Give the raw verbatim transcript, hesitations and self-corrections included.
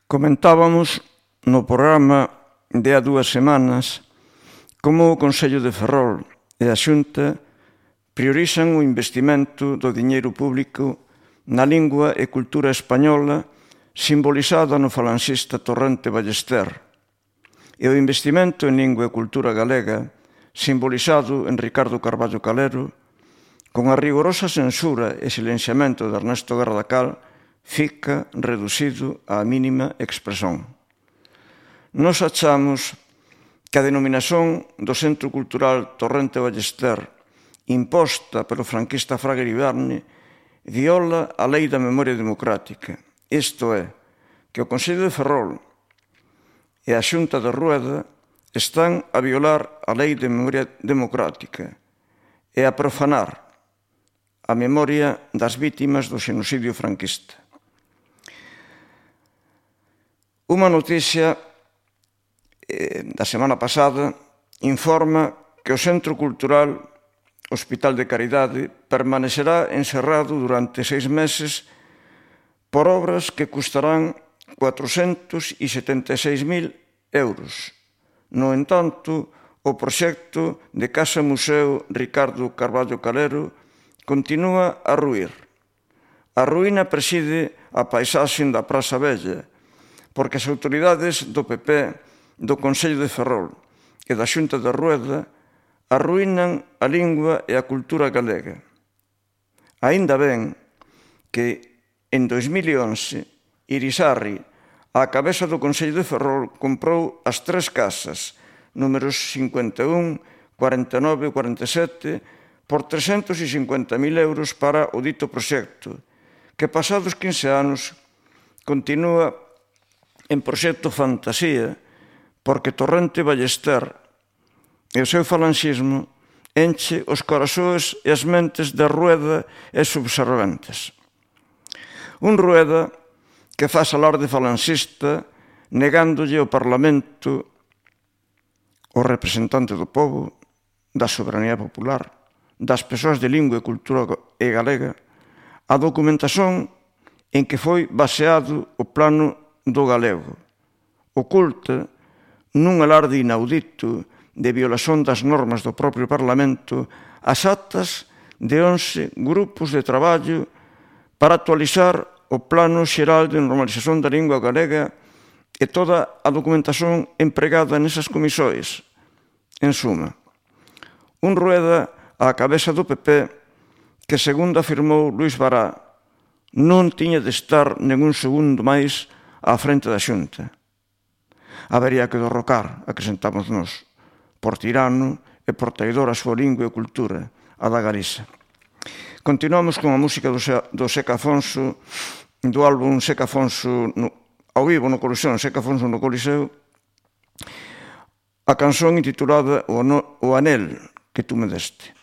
Comentábamos no programa de há dúas semanas como o Consello de Ferrol e a Xunta priorizan o investimento do diñeiro público na lingua e cultura española simbolizada no falanxista Torrente Ballester e o investimento en lingua e cultura galega simbolizado en Ricardo Carballo Calero con a rigorosa censura e silenciamento de Ernesto Guerra da Cal fica reducido á mínima expresión. Nos achamos que a denominación do Centro Cultural Torrente Ballester imposta pelo franquista Fraga Iribarne viola a lei da memoria democrática, isto é, que o Consello de Ferrol e a Xunta de Rueda están a violar a lei de memoria democrática e a profanar a memoria das vítimas do xenocidio franquista. Unha noticia eh, da semana pasada informa que o Centro Cultural Hospital de Caridade permanecerá encerrado durante seis meses por obras que custarán cuatrocentos setenta e seis mil euros. No entanto, o proxecto de Casa Museo Ricardo Carballo Calero continúa a ruir. A ruína preside a paisaxe da Praza Vella, porque as autoridades do P P, do Consello de Ferrol e da Xunta de Rueda arruínan a lingua e a cultura galega. Aínda ben que en dois mil once Irisarri, á cabeza do Consello de Ferrol, comprou as tres casas, números cincuenta e un, cuarenta e nove e cuarenta e sete, por trescentos cincuenta mil euros para o dito proxecto, que pasados quince anos continúa en proxecto fantasía, porque Torrente Ballester e o seu falanxismo enche os corazoes e as mentes de Rueda e subserventes. Un Rueda que faz alarde falanxista negándolle ao Parlamento, o representante do povo, da soberanía popular, das persoas de lingua e cultura e galega, a documentación en que foi baseado o plano do galego. Oculta, nun alarde inaudito de violación das normas do propio Parlamento, as actas de once grupos de traballo para actualizar o Plano Xeral de Normalización da Lingua Galega e toda a documentación empregada nesas comisións. En suma, un Rueda á cabeza do P P que, segundo afirmou Luís Bará, non tiña de estar ningún segundo máis á frente da Xunta. Habería que derrocar, acrescentamos nós, por tirano e por traidor a súa lingua e cultura, a da Galiza. Continuamos con a música do Seca Afonso, do álbum Seca Afonso ao vivo no Coliseo, Seca Afonso no Coliseo, a canción intitulada O Anel que tú me deste.